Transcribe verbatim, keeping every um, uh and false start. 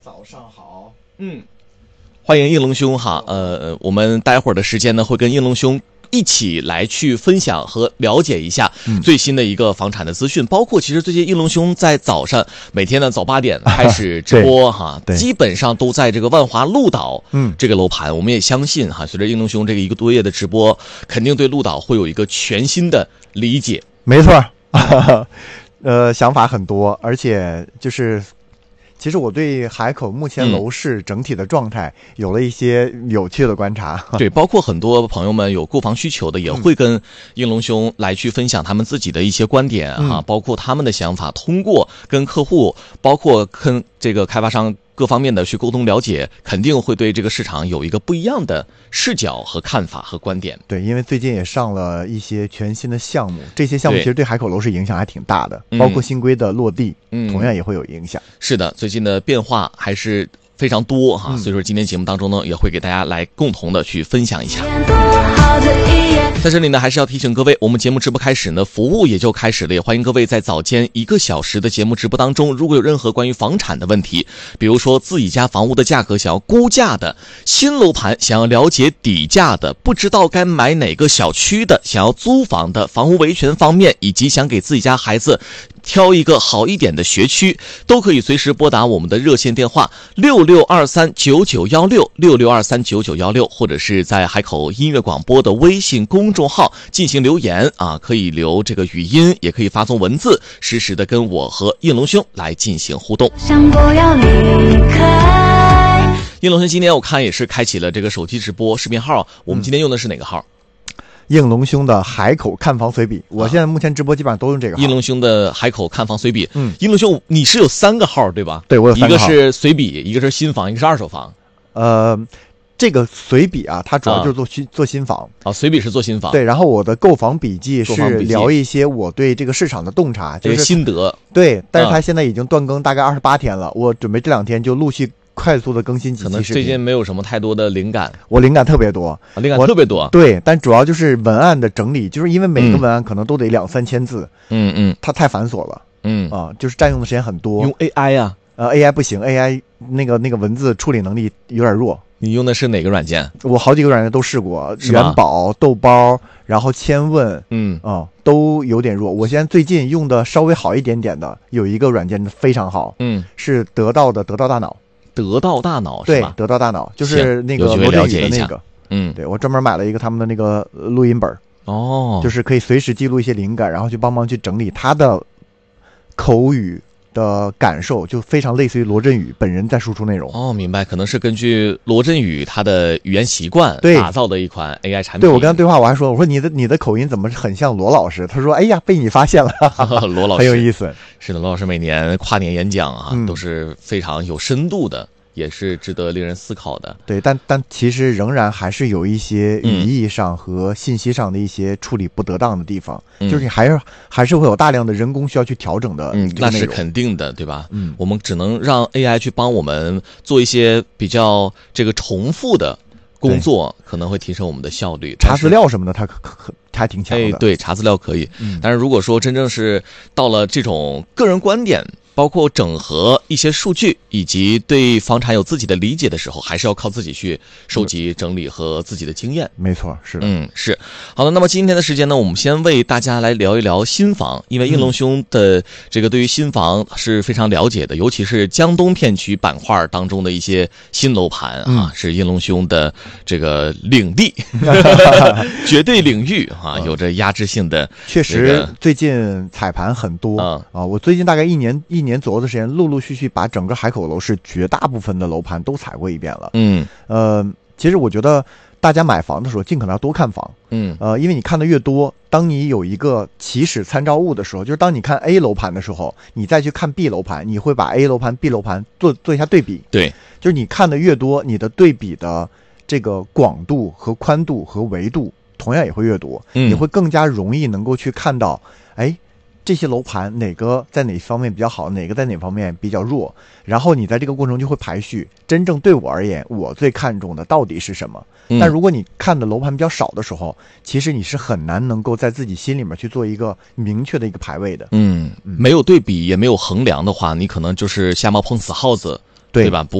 早上好， 嗯，欢迎应龙兄哈，呃，我们待会儿的时间呢，会跟应龙兄一起来去分享和了解一下最新的一个房产的资讯，嗯、包括其实最近应龙兄在早上每天呢早八点开始直播哈，基本上都在这个万华鹿岛嗯这个楼盘，我们也相信哈，随着应龙兄这个一个多月的直播，肯定对鹿岛会有一个全新的理解。 没错，呃，想法很多，而且就是。其实我对海口目前楼市整体的状态有了一些有趣的观察。 嗯、对，包括很多朋友们有购房需求的，也会跟应龙兄来去分享他们自己的一些观点哈、嗯，包括他们的想法，通过跟客户，包括跟这个开发商各方面的去沟通了解，肯定会对这个市场有一个不一样的视角和看法和观点。 对，因为最近也上了一些全新的项目，这些项目其实对海口楼市影响还挺大的，包括新规的落地，嗯，同样也会有影响。 是的，最近的变化还是非常多哈，所以说今天节目当中呢，也会给大家来共同的去分享一下。在这里呢，还是要提醒各位，我们节目直播开始呢，服务也就开始了，也欢迎各位在早间一个小时的节目直播当中，如果有任何关于房产的问题，比如说自己家房屋的价格想要估价的，新楼盘想要了解底价的，不知道该买哪个小区的，想要租房的，房屋维权方面，以及想给自己家孩子挑一个好一点的学区，都可以随时拨打我们的热线电话六六二三九九一六六六二三九九一六，或者是在海口音乐广播的微信公众号进行留言啊，可以留这个语音，也可以发送文字，实时的跟我和应龙兄来进行互动。想不要离开。应龙兄今天我看也是开启了这个手机直播视频号，我们今天用的是哪个号？ 应龙兄的海口看房随笔，我现在目前直播基本上都用这个号。 应龙兄的海口看房随笔，嗯，应龙兄你是有三个号对吧？ 对，我有三个号， 一个是随笔，一个是新房，一个是二手房。 呃，这个随笔啊，它主要就是做新、啊、做新房啊，随笔是做新房。 对，然后我的购房笔记是聊一些我对这个市场的洞察，就是心得。 对，但是它现在已经断更大概二十八天了，啊、我准备这两天就陆续快速的更新几期视频。 可能最近没有什么太多的灵感， 我灵感特别多， 啊、灵感特别多。 对，但主要就是文案的整理，就是因为每个文案可能都得两三千字， 嗯嗯， 它太繁琐了， 嗯啊，就是占用的时间很多。 用 A I 啊？ 呃 ，A I 不行 ，A I 那个那个文字处理能力有点弱。 你用的是哪个软件？ 我好几个软件都试过，元宝、豆包，然后千问， 嗯啊、呃，都有点弱。我现在最近用的稍微好一点点的，有一个软件非常好， 嗯， 是得到的得到大脑。 得到大脑是吧？ 对，得到大脑就是那个罗振宇的那个， 嗯， 对，我专门买了一个他们的那个录音本， 哦， 就是可以随时记录一些灵感，然后去帮忙去整理他的口语的感受，就非常类似于罗振宇本人在输出内容。 哦，明白，可能是根据罗振宇他的语言习惯打造的一款 A I 产品。 对，我跟他对话，我还说，我说你的你的口音怎么很像罗老师？他说，哎呀，被你发现了， 罗老师很有意思。 是的，罗老师每年跨年演讲啊， 嗯、 都是非常有深度的。也是值得令人思考的。 对，但但其实仍然还是有一些语义上和信息上的一些处理不得当的地方，嗯、就是你还是还是会有大量的人工需要去调整的。 嗯，那是肯定的，对吧？ 嗯， 我们只能让 A I 去帮我们做一些比较这个重复的工作，可能会提升我们的效率。 查资料什么的，它可可还挺强的。 哎，对，查资料可以。 嗯， 但是如果说真正是到了这种个人观点，包括整合一些数据以及对房产有自己的理解的时候，还是要靠自己去收集整理和自己的经验。 没错，是的。 嗯，是。好的，那么今天的时间呢，我们先为大家来聊一聊新房，因为应龙兄的这个对于新房是非常了解的，尤其是江东片区板块当中的一些新楼盘啊， 嗯、 是应龙兄的这个领地绝对领域啊，有着压制性的、 这个。确实，最近踩盘很多、嗯、啊，我最近大概一年一年左右的时间，陆陆续续把整个海口楼市绝大部分的楼盘都踩过一遍了。 嗯， 呃，其实我觉得大家买房的时候，尽可能要多看房。 嗯， 呃，因为你看的越多，当你有一个起始参照物的时候，就是当你看 A 楼盘的时候，你再去看 B 楼盘，你会把 A 楼盘、B 楼盘做做一下对比。 对， 就是你看的越多，你的对比的这个广度和宽度和维度同样也会越多， 嗯， 你会更加容易能够去看到，哎，这些楼盘哪个在哪方面比较好，哪个在哪方面比较弱，然后你在这个过程中就会排序，真正对我而言我最看重的到底是什么。 嗯、 但如果你看的楼盘比较少的时候，其实你是很难能够在自己心里面去做一个明确的一个排位的。 嗯，没有对比也没有衡量的话，你可能就是瞎猫碰死耗子， 对吧？不